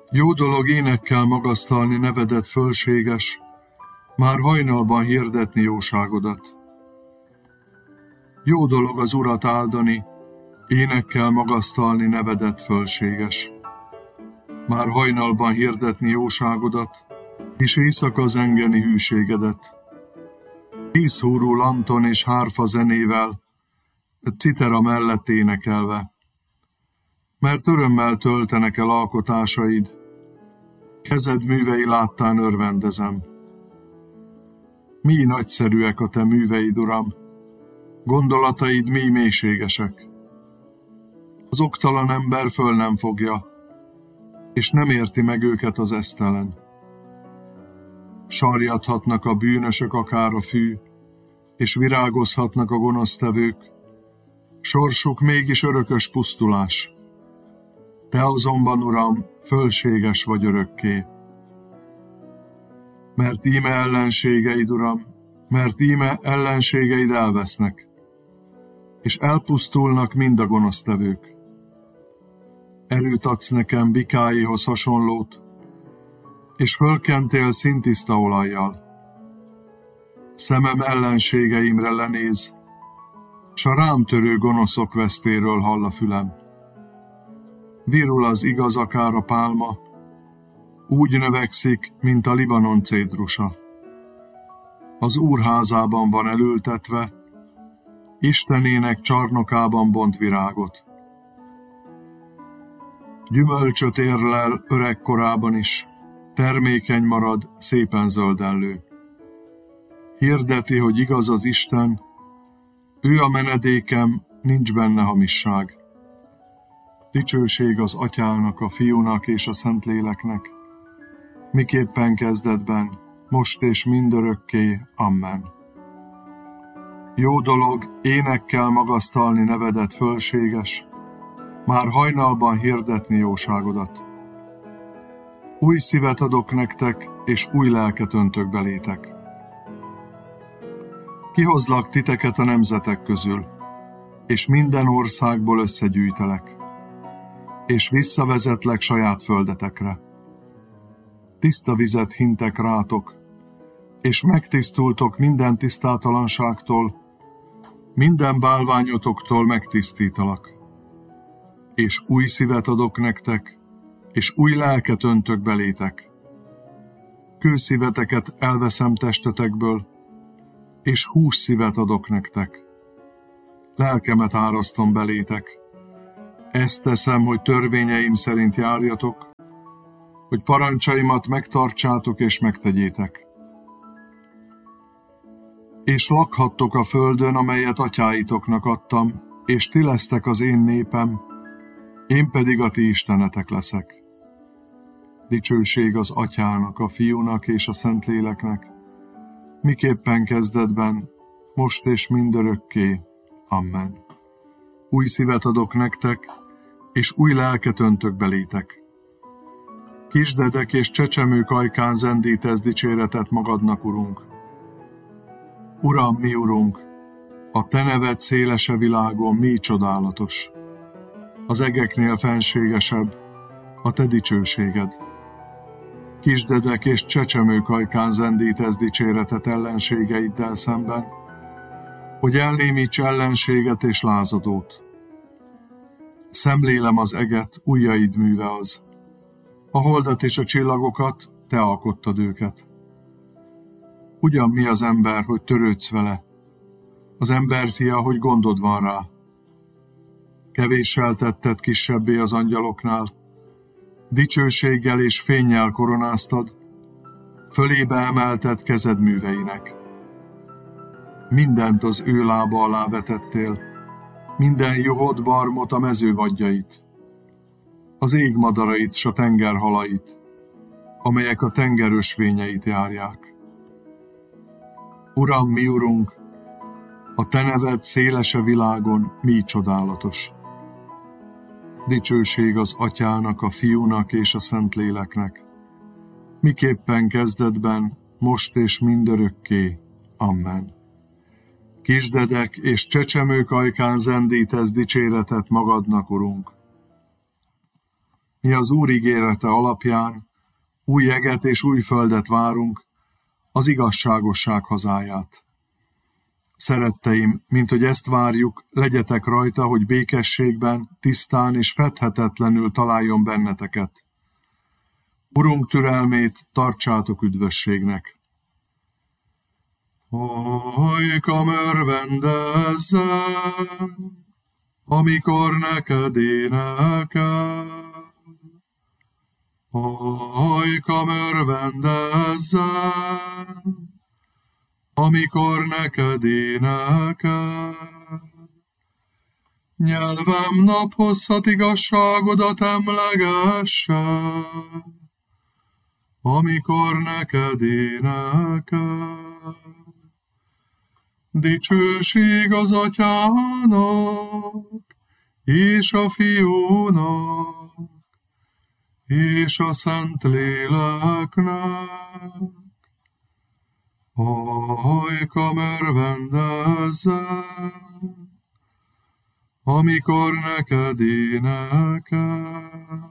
Jó dolog énekkel magasztalni nevedet fölséges, már hajnalban hirdetni jóságodat. Jó dolog az Urat áldani, énekkel magasztalni nevedet fölséges. Már hajnalban hirdetni jóságodat, és éjszaka zengeni hűségedet. 10 húrú lanton és hárfa zenével, citera mellett énekelve. Mert örömmel töltenek el alkotásaid, kezed művei láttán örvendezem. Mi nagyszerűek a te műveid, Uram, gondolataid mi mélységesek. Az oktalan ember föl nem fogja, és nem érti meg őket az esztelen. Sarjadhatnak a bűnösök akár a fű, és virágozhatnak a gonosztevők, sorsuk mégis örökös pusztulás. Te azonban, Uram, fölséges vagy örökké. Mert íme ellenségeid, Uram, mert íme ellenségeid elvesznek, és elpusztulnak mind a gonosztevők. Erőt adsz nekem bikáihoz hasonlót, és fölkentél színtiszta olajjal. Szemem ellenségeimre lenéz, s a rám törő gonoszok vesztéről hall a fülem. Virul az igaz akár a pálma, úgy növekszik, mint a Libanon cédrusa. Az Úr házában van elültetve, Istenének csarnokában bont virágot. Gyümölcsöt érlel öregkorában is, termékeny marad, szépen zöldenlő. Hirdeti, hogy igaz az Isten, ő a menedékem, nincs benne hamisság. Dicsőség az Atyának, a Fiúnak és a Szentléleknek, miképpen kezdetben, most és mindörökké. Amen. Jó dolog énekkel magasztalni nevedet fölséges, már hajnalban hirdetni jóságodat. Új szívet adok nektek, és új lelket öntök belétek. Kihozlak titeket a nemzetek közül, és minden országból összegyűjtelek, és visszavezetlek saját földetekre. Tiszta vizet hintek rátok, és megtisztultok minden tisztátalanságtól, minden bálványotoktól megtisztítalak. És új szívet adok nektek, és új lelket öntök belétek. Kőszíveteket elveszem testetekből, és hússzívet adok nektek. Lelkemet árasztom belétek. Ezt teszem, hogy törvényeim szerint járjatok, hogy parancsaimat megtartsátok és megtegyétek. És lakhattok a földön, amelyet atyáitoknak adtam, és ti lesztek az én népem, én pedig a ti istenetek leszek. Dicsőség az Atyának, a Fiúnak és a Szentléleknek, miképpen kezdetben, most és mindörökké. Amen. Új szívet adok nektek, és új lelket öntök belétek. Kisdedek és csecsemők ajkán zendítesz dicséretet magadnak, Urunk. Uram, mi Urunk, a te neved szélese világon mi csodálatos. Az egeknél fenségesebb a te dicsőséged. Kisdedek és csecsemők ajkán zendítesz dicséretet ellenségeiddel szemben, hogy elnémíts ellenséget és lázadót. Szemlélem az eget, ujjaid műve az. A holdat és a csillagokat, te alkottad őket. Ugyan mi az ember, hogy törődsz vele? Az emberfia, hogy gondod van rá. Kevéssel tetted kisebbé az angyaloknál, dicsőséggel és fénnyel koronáztad, fölébe emelted kezed műveinek. Mindent az ő lába alá vetettél, minden juhot, barmot, a mező vadjait, az ég madarait s a tenger halait, amelyek a tenger ösvényeit járják. Uram, mi Urunk, a te neved szélese világon mi csodálatos. Dicsőség az Atyának, a Fiúnak és a Szentléleknek, miképpen kezdetben, most és mindörökké. Amen. Kisdedek és csecsemők ajkán zendítesz dicséretet magadnak, Urunk. Mi az Úr ígérete alapján új eget és új földet várunk, az igazságosság hazáját. Szeretteim, mint hogy ezt várjuk, legyetek rajta, hogy békességben, tisztán és fedhetetlenül találjon benneteket. Urunk türelmét tartsátok üdvösségnek. Ajkam örvendezzem, amikor neked énekel. Ajkam örvendezzem, amikor neked énekel. Nyelvem naphosszat igazságodat emlegesse, amikor neked énekel. Dicsőség az Atyának, és a Fiúnak, és a Szentléleknek. Ajkam örvendezzem, amikor neked énekel.